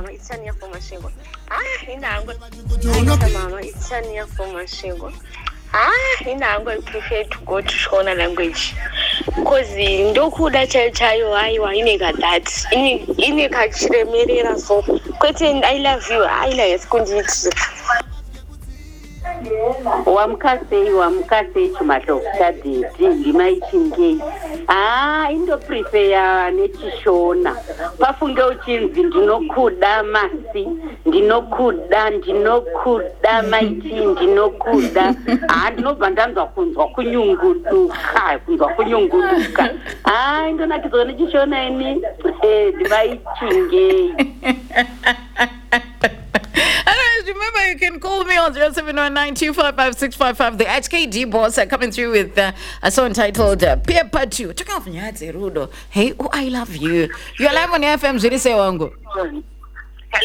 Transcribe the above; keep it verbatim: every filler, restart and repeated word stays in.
mama itsani for mashingo. Ah, inango. Hayi mama itsani for mashingo. Ah, inango I prefer to go to Shona language. Because ndokuda chayo chayo haiwa ineka that. Ini ineka chiremerera so. Kwete I love you. I like kunditi. Wamkase wamkase chumadokta didi ndimaichingei ah indo prefer nechishona pafunge uchinzi ndinokuda masi ndinokuda ndinokuda maiti ndinokuda ah ndinobva ndanzwa kunzwa kunyunguduka kunzwa kunyunguduka ah indo nakidzwa nechishona ini eh ndimaichingei. Remember, you can call me on zero seven one nine two five five six five five. The H K D boss are coming through with uh, a song titled uh, Paper two. Check out Rudo. Hey, oh, I love you. You're live on F M. Zuri Sewango.